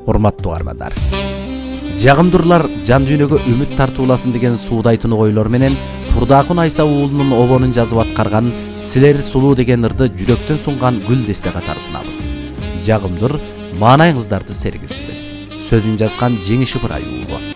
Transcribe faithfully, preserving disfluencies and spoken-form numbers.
Урматтуу угармандар. Жагымдырлар жан дүйнөгө үмүт тартууласын деген суудайтын ойлор менен Турдакун Айса уулунун обонун жазып аткарган Силер сулуу деген ырды жүрөктөн сунган гүл десте катары сунабыз. Жагымдыр маанайыңыздарды сергизсин. Сөзүн жазган Жеңиш Ыбырайұлы.